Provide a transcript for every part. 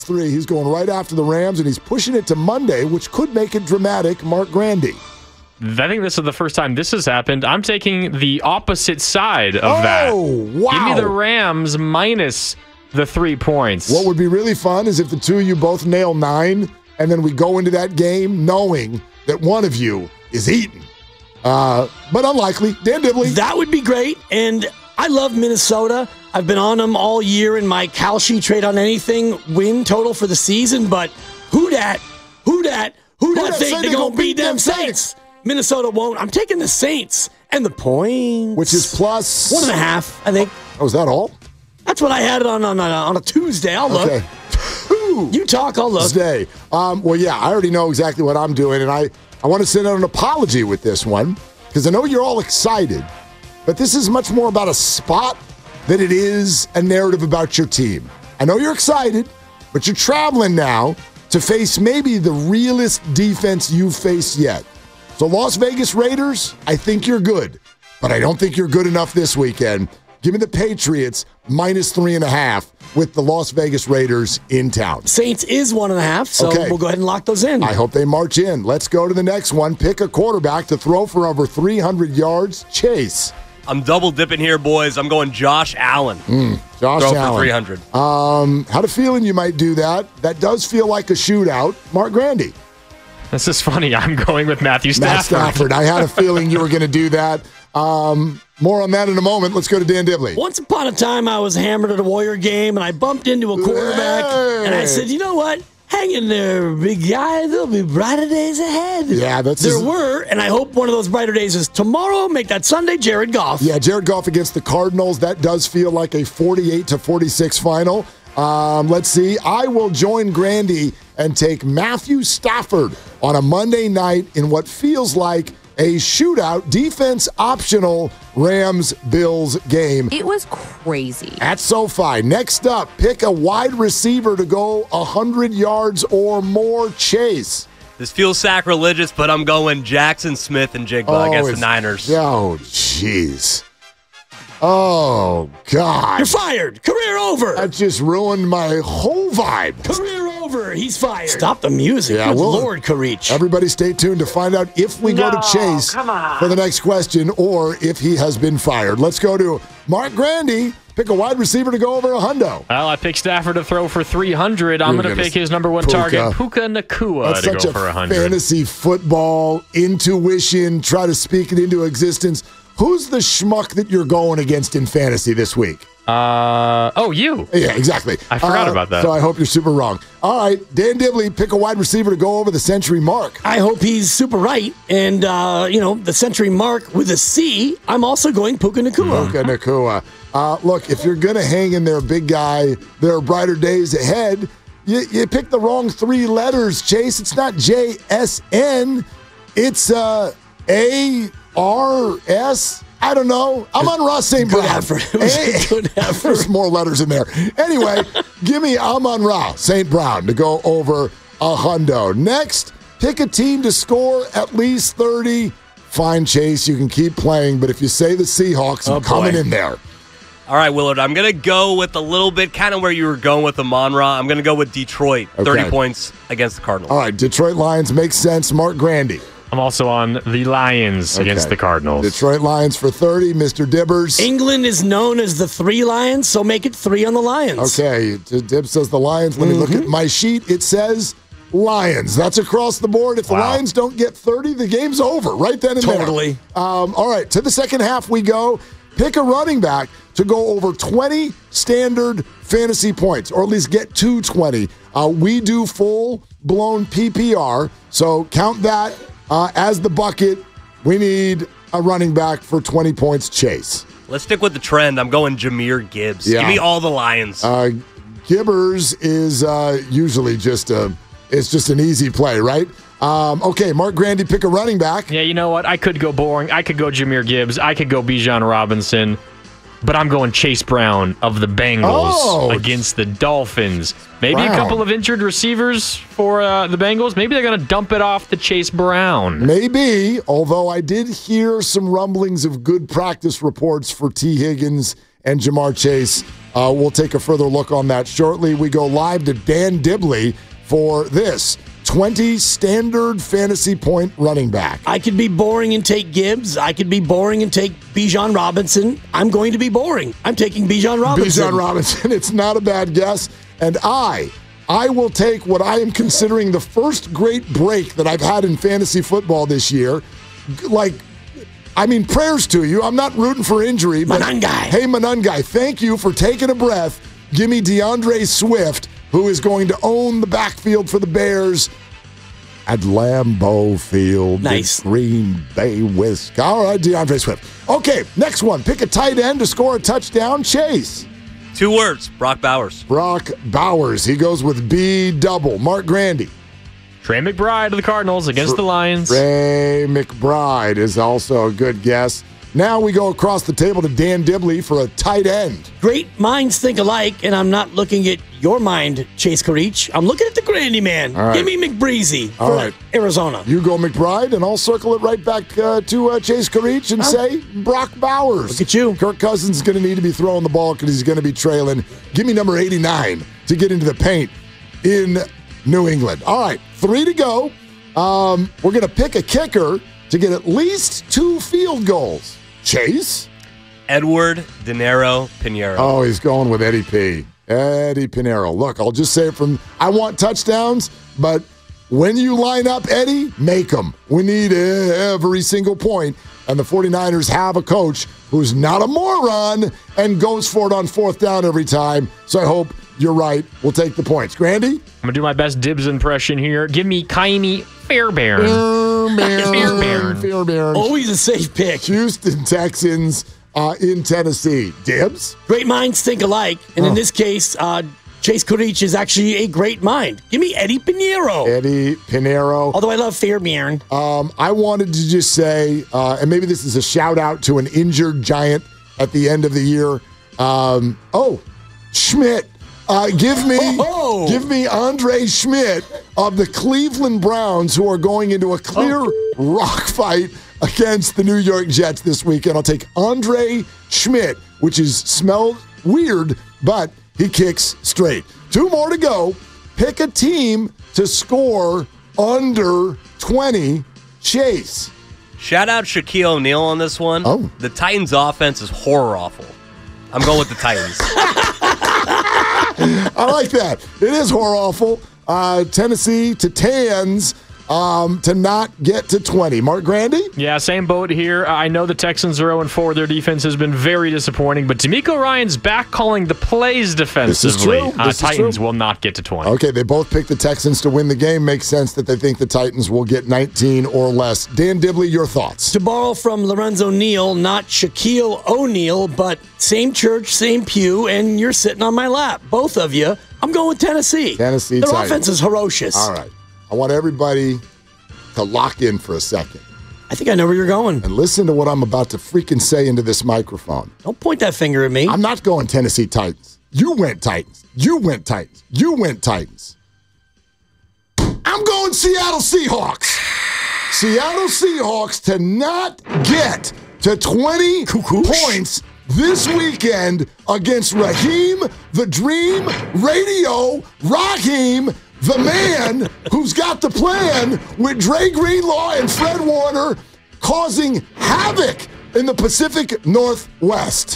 3. He's going right after the Rams, and he's pushing it to Monday, which could make it dramatic. Mark Grandy. I think this is the first time this has happened. I'm taking the opposite side of that. Oh, wow. Give me the Rams minus the 3 points. What would be really fun is if the two of you both nail 9, and then we go into that game knowing that one of you is eaten. But unlikely. Dan Dibley. That would be great, and I love Minnesota. I've been on them all year in my Kalshi trade on anything win total for the season, but who that think they're going to beat them Saints? Minnesota won't. I'm taking the Saints and the points. Which is plus 1.5, I think. Oh, is that all? That's what I had on a Tuesday. I'll look. Okay. You talk, I'll look. Tuesday. Well, yeah, I already know exactly what I'm doing, and I want to send out an apology with this one because I know you're all excited, but this is much more about a spot than it is a narrative about your team. I know you're excited, but you're traveling now to face maybe the realest defense you've faced yet. So Las Vegas Raiders, I think you're good, but I don't think you're good enough this weekend. Give me the Patriots minus 3.5 with the Las Vegas Raiders in town. Saints is 1.5, so We'll go ahead and lock those in. I hope they march in. Let's go to the next one. Pick a quarterback to throw for over 300 yards. Chase. I'm double dipping here, boys. I'm going Josh Allen. Josh throw Allen. for 300. Had a feeling you might do that. That does feel like a shootout. Mark Grandy. This is funny. I'm going with Matthew Stafford. Matt Stafford. I had a feeling you were going to do that. More on that in a moment. Let's go to Dan Dibley. Once upon a time, I was hammered at a Warrior game, and I bumped into a quarterback, and I said, you know what? Hang in there, big guy. There'll be brighter days ahead. Yeah, there were, and I hope one of those brighter days is tomorrow. Make that Sunday, Jared Goff. Yeah, Jared Goff against the Cardinals. That does feel like a 48-46 final. Let's see. I will join Grandy and take Matthew Stafford on a Monday night in what feels like a shootout, defense optional Rams-Bills game. It was crazy. At SoFi. Next up, pick a wide receiver to go 100 yards or more. Chase. This feels sacrilegious, but I'm going Jackson Smith and Jigba against the Niners. Oh, jeez. Oh, God. You're fired. Career over. That just ruined my whole vibe. Career over. He's fired. Stop the music. Yeah, Good Lord, Karich. Everybody stay tuned to find out if we go to Chase for the next question or if he has been fired. Let's go to Mark Grandy. Pick a wide receiver to go over a hundo. Well, I picked Stafford to throw for 300. I'm going to pick his number one target, Puka Nacua, to go for 100. Fantasy football intuition. Try to speak it into existence. Who's the schmuck that you're going against in fantasy this week? You. Yeah, exactly. I forgot about that. So I hope you're super wrong. All right, Dan Dibley, pick a wide receiver to go over the century mark. I hope he's super right. And, the century mark with a C, I'm also going Puka Nacua. Puka Nacua. Look, if you're going to hang in there, big guy, there are brighter days ahead. You picked the wrong 3 letters, Chase. It's not JSN. It's ARS. I don't know. I'm on Ross St. Brown. Good effort. There's more letters in there. Anyway, give me Amon Ra St. Brown to go over a hundo. Next, pick a team to score at least 30. Fine, Chase. You can keep playing, but if you say the Seahawks, I'm coming in there. All right, Willard, I'm going to go with a little bit kind of where you were going with Amon Ra. I'm going to go with Detroit, 30 points against the Cardinals. All right, Detroit Lions makes sense. Mark Grandy. I'm also on the Lions against the Cardinals. Detroit Lions for 30. Mr. Dibbers. England is known as the 3 Lions, so make it 3 on the Lions. Okay, Dib says the Lions. Let me look at my sheet. It says Lions. That's across the board. If the Lions don't get 30, the game's over right then and there. All right, to the second half we go. Pick a running back to go over 20 standard fantasy points, or at least get to 20. We do full-blown PPR, so count that as the bucket. We need a running back for 20 points. Chase. Let's stick with the trend. I'm going Jahmyr Gibbs. Yeah. Give me all the Lions. Gibbers is usually just an easy play, right? Okay, Mark Grandy, pick a running back. Yeah, you know what? I could go boring. I could go Jahmyr Gibbs. I could go Bijan Robinson. But I'm going Chase Brown of the Bengals against the Dolphins. Maybe a couple of injured receivers for the Bengals. Maybe they're going to dump it off to Chase Brown. Maybe, although I did hear some rumblings of good practice reports for T. Higgins and Jamar Chase We'll take a further look on that shortly. We go live to Dan Dibley for this 20 standard fantasy point running back. I could be boring and take Gibbs. I could be boring and take Bijan Robinson. I'm going to be boring. I'm taking Bijan Robinson. Bijan Robinson. It's not a bad guess. And I will take what I am considering the first great break that I've had in fantasy football this year. Prayers to you. I'm not rooting for injury. But Manungai. Hey, Manungai, thank you for taking a breath. Give me DeAndre Swift, who is going to own the backfield for the Bears at Lambeau Field. Nice. Green Bay, Wisconsin. All right, DeAndre Swift. Okay, next one. Pick a tight end to score a touchdown. Chase. 2 words, Brock Bowers. Brock Bowers. He goes with B double. Mark Grandy. Trey McBride of the Cardinals against the Lions. Trey McBride is also a good guess. Now we go across the table to Dan Dibley for a tight end. Great minds think alike, and I'm not looking at your mind, Chase Karich. I'm looking at the Grandy man. Right. Give me McBreezy for Arizona. You go McBride, and I'll circle it right back to Chase Karich and say Brock Bowers. Look at you. Kirk Cousins is going to need to be throwing the ball because he's going to be trailing. Give me number 89 to get into the paint in New England. All right, 3 to go. We're going to pick a kicker to get at least 2 field goals. Chase? Edward De Niro Pinheiro. Oh, he's going with Eddie P. Eddie Pinheiro. Look, I'll just say it I want touchdowns, but when you line up Eddie, make them. We need every single point. And the 49ers have a coach who's not a moron and goes for it on 4th down every time. So I hope you're right. We'll take the points. Grandy? I'm going to do my best Dibs impression here. Give me Kaimi Fairbairn. Fairbairn. Always a safe pick. Houston Texans in Tennessee. Dibs? Great minds think alike. And in this case, Chase Karich is actually a great mind. Give me Eddie Pinheiro. Eddie Pinheiro. Although I love Fairbairn. I wanted to just say, and maybe this is a shout out to an injured Giant at the end of the year. Schmidt. Give me Andre Schmidt of the Cleveland Browns, who are going into a clear rock fight against the New York Jets this weekend. I'll take Andre Schmidt, which is smelled weird, but he kicks straight. 2 more to go. Pick a team to score under 20. Chase. Shout out Shaquille O'Neal on this one. Oh. The Titans' offense is horror awful. I'm going with the Titans. I like that. It is horror awful. Tennessee Titans to not get to 20. Mark Grandy? Yeah, same boat here. I know the Texans are 0-4. Their defense has been very disappointing, but D'Amico Ryan's back calling the plays defensively. Titans will not get to 20. Okay, they both picked the Texans to win the game. Makes sense that they think the Titans will get 19 or less. Dan Dibley, your thoughts? To borrow from Lorenzo Neal, not Shaquille O'Neal, but same church, same pew, and you're sitting on my lap. Both of you. I'm going with Tennessee. Their Titans. offense is ferocious. All right. I want everybody to lock in for a second. I think I know where you're going. And listen to what I'm about to freaking say into this microphone. Don't point that finger at me. I'm not going Tennessee Titans. You went Titans. You went Titans. You went Titans. I'm going Seattle Seahawks. Seattle Seahawks to not get to 20 points this weekend against Raheem the Dream Radio. Raheem, the man who's got the plan with Dre Greenlaw and Fred Warner causing havoc in the Pacific Northwest.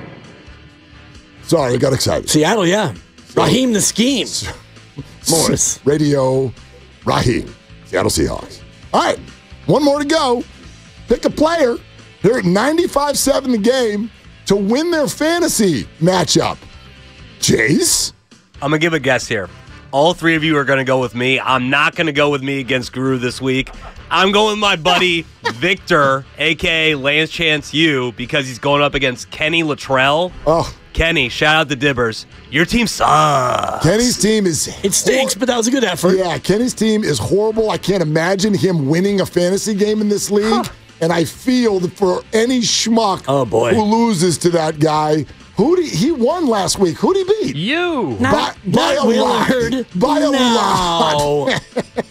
Sorry, I got excited. Seattle, yeah. Raheem the Scheme. Morris. Radio Raheem. Seattle Seahawks. All right, one more to go. Pick a player. They're at 95-7 the game to win their fantasy matchup. Jace? I'm going to give a guess here. All 3 of you are going to go with me. I'm not going to go with me against Guru this week. I'm going with my buddy Victor, a.k.a. Lance Chance U, because he's going up against Kenny Luttrell. Oh. Kenny, shout out to Dibbers. Your team sucks. Kenny's team is... It stinks, but that was a good effort. Yeah, Kenny's team is horrible. I can't imagine him winning a fantasy game in this league. And I feel that for any schmuck who loses to that guy... He won last week. Who'd he beat? You. Not by a lot. By a lot.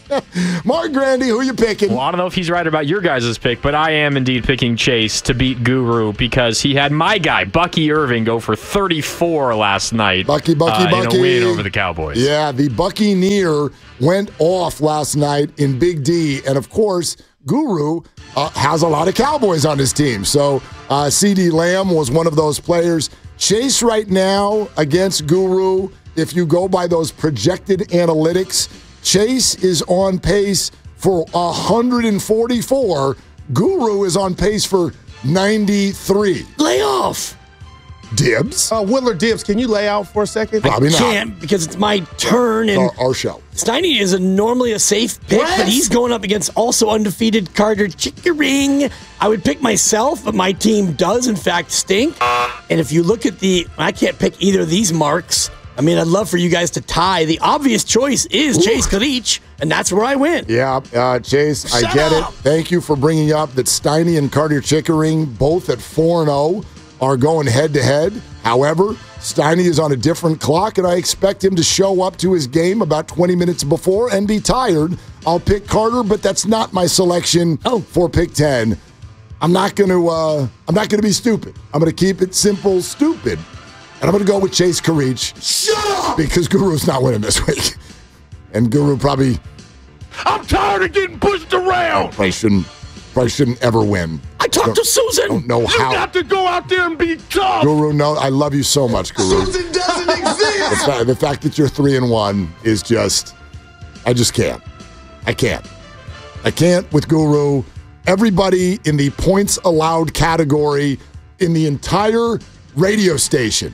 Mark Grandy, who you picking? Well, I don't know if he's right about your guys' pick, but I am indeed picking Chase to beat Guru because he had my guy, Bucky Irving, go for 34 last night. Bucky. In a win over the Cowboys. Yeah, the Buccaneer went off last night in Big D, and of course, Guru has a lot of Cowboys on his team. So CeeDee Lamb was one of those players. Chase right now against Guru, if you go by those projected analytics, Chase is on pace for 144. Guru is on pace for 93. Lay off. Dibs? Willard Dibs, can you lay out for a second? Probably I not. can't because it's my turn. And Our show. Steiny is normally a safe pick, but he's going up against also undefeated Carter Chickering. I would pick myself, but my team does, in fact, stink. And if you look at I can't pick either of these marks. I mean, I'd love for you guys to tie. The obvious choice is Chase Karich, and that's where I win. Yeah, Chase, I get it. Thank you for bringing up that Steiny and Carter Chickering, both at 4-0, are going head-to-head. However, Steiny is on a different clock, and I expect him to show up to his game about 20 minutes before and be tired. I'll pick Carter, but that's not my selection for pick 10. I'm not going to be stupid. I'm going to keep it simple, stupid. And I'm going to go with Chase Karich. Shut up! Because Guru's not winning this week. And Guru probably... I'm tired of getting pushed around. Probably shouldn't ever win. I talked to Susan. Don't know how. You got to go out there and be tough. Guru, no, I love you so much, Guru. Susan doesn't exist. The fact that you're 3-1 is just... I just can't. I can't with Guru. Everybody in the points allowed category in the entire radio station,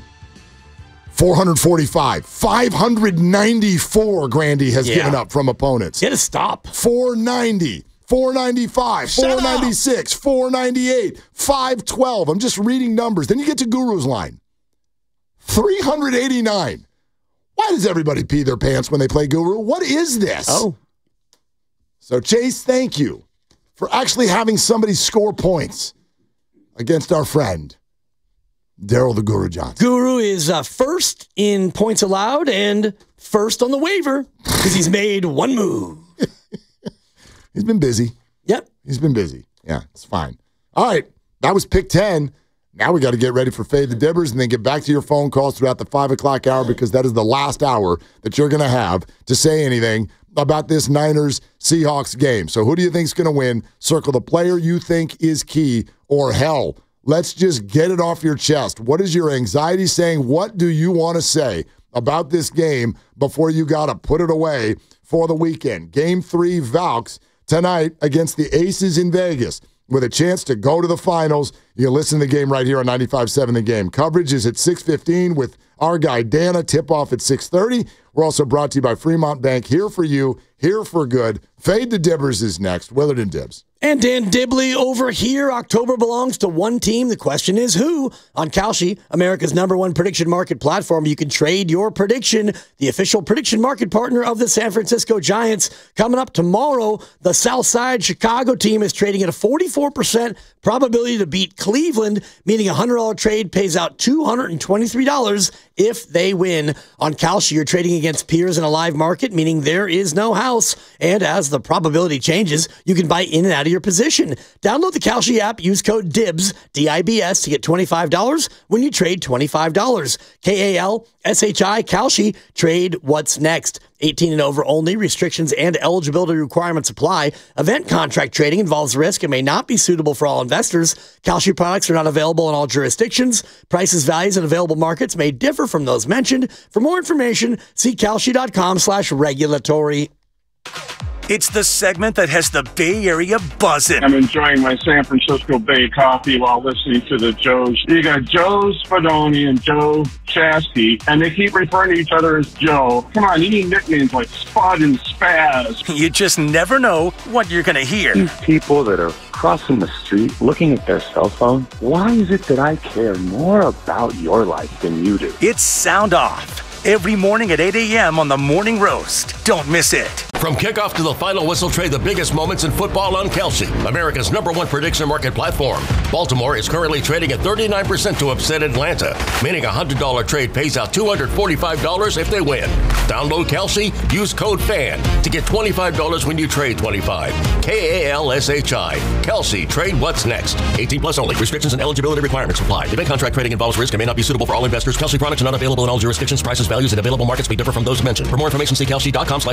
445. 594 Grandy has given up from opponents. Get a stop. 490, 495, 496, 498, 512. I'm just reading numbers. Then you get to Guru's line. 389. Why does everybody pee their pants when they play Guru? What is this? Oh. So, Chase, thank you for actually having somebody score points against our friend, Daryl the Guru Johnson. Guru is first in points allowed and first on the waiver because he's made one move. He's been busy. Yep. He's been busy. Yeah, it's fine. All right, that was pick 10. Now we got to get ready for Fade the Dibbers and then get back to your phone calls throughout the 5 o'clock hour because that is the last hour that you're going to have to say anything about this Niners-Seahawks game. So who do you think is going to win? Circle the player you think is key, or hell, let's just get it off your chest. What is your anxiety saying? What do you want to say about this game before you got to put it away for the weekend? Game 3, Valks, tonight against the Aces in Vegas with a chance to go to the finals. You can listen to the game right here on 95.7 The Game. Coverage is at 6:15 with our guy Dana. Tip-off at 6:30. We're also brought to you by Fremont Bank. Here for you, here for good. Fade the Dibbers is next. Willard and Dibs. And Dan Dibley over here. October belongs to one team. The question is who? On Kalshi, America's #1 prediction market platform, you can trade your prediction. The official prediction market partner of the San Francisco Giants. Coming up tomorrow, the Southside Chicago team is trading at a 44% probability to beat Cleveland, meaning a $100 trade pays out $223 if they win. On Kalshi, you're trading against peers in a live market, meaning there is no house. And as the probability changes, you can buy in and out of your position. Download the Kalshi app, use code DIBS, D-I-B-S, to get $25 when you trade $25. K-A-L-S-H-I, Kalshi, trade what's next. 18 and over only. Restrictions and eligibility requirements apply. Event contract trading involves risk and may not be suitable for all investors. Kalshi products are not available in all jurisdictions. Prices, values, and available markets may differ from those mentioned. For more information, see kalshi.com/regulatory. It's the segment that has the Bay Area buzzing. I'm enjoying my San Francisco Bay coffee while listening to the Joes. You got Joe Spadoni and Joe Chasky, and they keep referring to each other as Joe. Come on, you need nicknames like Spud and Spaz. You just never know what you're going to hear. These people that are crossing the street, looking at their cell phone, why is it that I care more about your life than you do? It's Sound Off. Every morning at 8 a.m. on the Morning Roast. Don't miss it. From kickoff to the final whistle, trade the biggest moments in football on Kalshi, America's #1 prediction market platform. Baltimore is currently trading at 39% to upset Atlanta, meaning a $100 trade pays out $245 if they win. Download Kalshi, use code FAN to get $25 when you trade 25. KALSHI. Kalshi, trade what's next. 18 plus only. Restrictions and eligibility requirements apply. Event contract trading involves risk and may not be suitable for all investors. Kalshi products are not available in all jurisdictions. Prices, values, and available markets may differ from those mentioned. For more information, see kalshi.com/investors.